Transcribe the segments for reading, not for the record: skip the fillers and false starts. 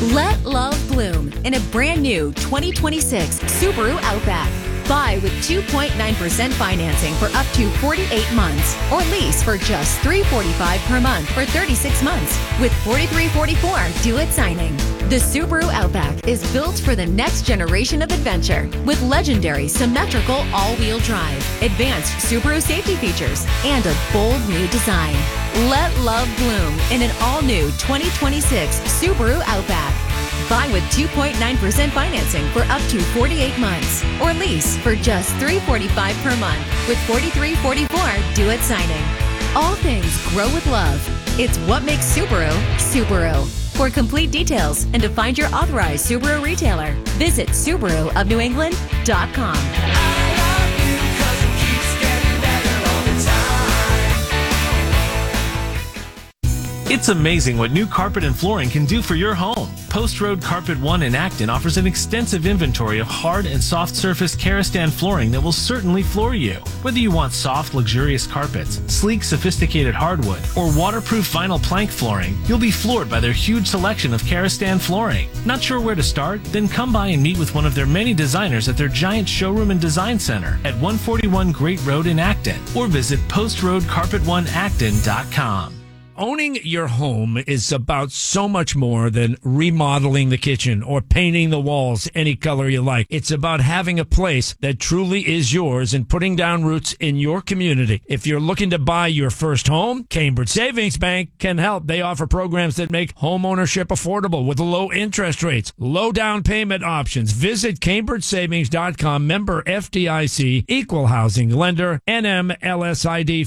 Let love bloom in a brand new 2026 Subaru Outback. Buy with 2.9% financing for up to 48 months or lease for just $345 per month for 36 months with $43.44 due at signing. The Subaru Outback is built for the next generation of adventure with legendary symmetrical all-wheel drive, advanced Subaru safety features, and a bold new design. Let love bloom in an all-new 2026 Subaru Outback. Buy with 2.9% financing for up to 48 months or lease for just $345 per month with $43.44 due at signing. All things grow with love. It's what makes Subaru, Subaru. For complete details and to find your authorized Subaru retailer, visit SubaruofNewEngland.com. It's amazing what new carpet and flooring can do for your home. Post Road Carpet One in Acton offers an extensive inventory of hard and soft surface Karastan flooring that will certainly floor you. Whether you want soft, luxurious carpets, sleek, sophisticated hardwood, or waterproof vinyl plank flooring, you'll be floored by their huge selection of Karastan flooring. Not sure where to start? Then come by and meet with one of their many designers at their giant showroom and design center at 141 Great Road in Acton, or visit postroadcarpet1acton.com. Owning your home is about so much more than remodeling the kitchen or painting the walls any color you like. It's about having a place that truly is yours and putting down roots in your community. If you're looking to buy your first home, Cambridge Savings Bank can help. They offer programs that make home ownership affordable with low interest rates, low down payment options. Visit CambridgeSavings.com, member FDIC, equal housing lender, NMLSID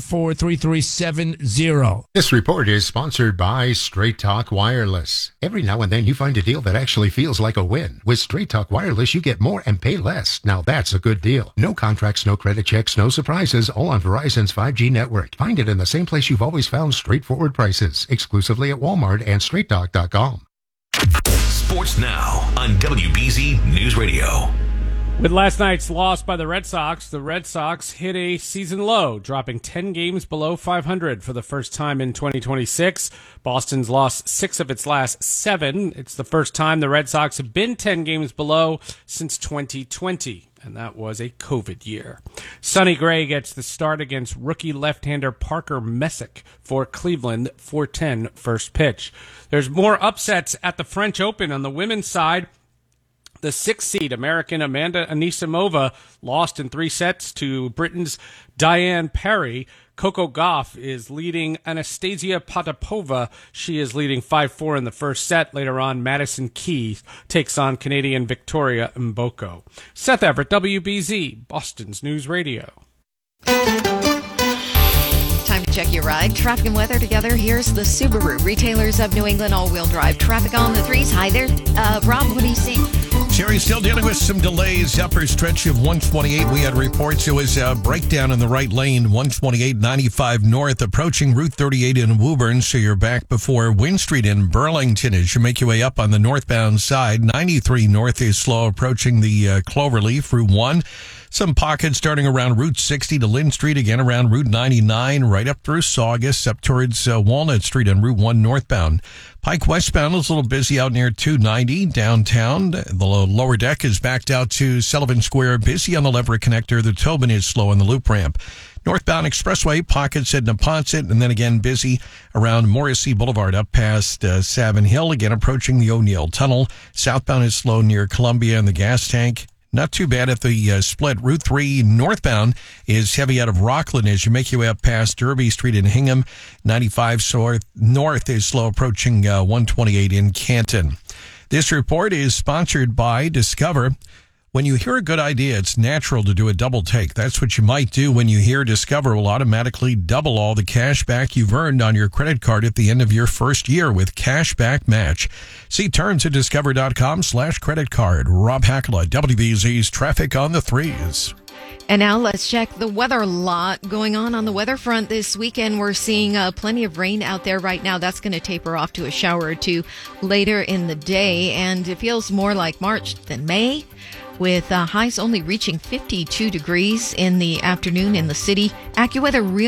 543370. This report is sponsored by Straight Talk Wireless. Every now and then you find a deal that actually feels like a win. With Straight Talk Wireless, you get more and pay less. Now that's a good deal. No contracts, no credit checks, no surprises, all on Verizon's 5G network. Find it in the same place you've always found straightforward prices, exclusively at Walmart and StraightTalk.com. Sports Now on WBZ News Radio. With last night's loss by the Red Sox hit a season low, dropping 10 games below 500 for the first time in 2026. Boston's lost 6 of its last 7. It's the first time the Red Sox have been 10 games below since 2020, and that was a COVID year. Sonny Gray gets the start against rookie left-hander Parker Messick for Cleveland, 4:10 first pitch. There's more upsets at the French Open on the women's side. The 6th seed American Amanda Anisimova lost in 3 sets to Britain's Diane Parry. Coco Gauff is leading Anastasia Potapova. She is leading 5-4 in the first set. Later on, Madison Keys takes on Canadian Victoria Mboko. Seth Everett, WBZ, Boston's News Radio. Time to check your ride. Traffic and weather together. Here's the Subaru Retailers of New England all-wheel drive. Traffic on the 3s. Hi there. Rob, what do you see? Sherry, still dealing with some delays. Upper stretch of 128. We had reports it was a breakdown in the right lane. 128, 95 north, approaching Route 38 in Woburn. So you're back before Wynn Street in Burlington as you make your way up on the northbound side. 93 north is slow, approaching the Cloverleaf. Route 1. Some pockets starting around Route 60 to Lynn Street, again around Route 99, right up through Saugus, up towards Walnut Street on Route 1 northbound. Pike westbound is a little busy out near 290 downtown. The lower deck is backed out to Sullivan Square, busy on the Leverett connector. The Tobin is slow on the loop ramp. Northbound expressway, pockets at Neponset, and then again busy around Morrissey Boulevard up past Savin Hill, again approaching the O'Neill Tunnel. Southbound is slow near Columbia and the gas tank. Not too bad at the split. Route 3 northbound is heavy out of Rockland as you make your way up past Derby Street in Hingham. 95 north is slow approaching 128 in Canton. This report is sponsored by Discover. When you hear a good idea, it's natural to do a double take. That's what you might do when you hear Discover will automatically double all the cash back you've earned on your credit card at the end of your first year with Cashback Match. See terms at discover.com/credit card. Rob Hackla, WBZ's Traffic on the 3s. And now let's check the weather. A lot going on the weather front this weekend. We're seeing plenty of rain out there right now. That's going to taper off to a shower or two later in the day. And it feels more like March than May, with highs only reaching 52 degrees in the afternoon in the city. AccuWeather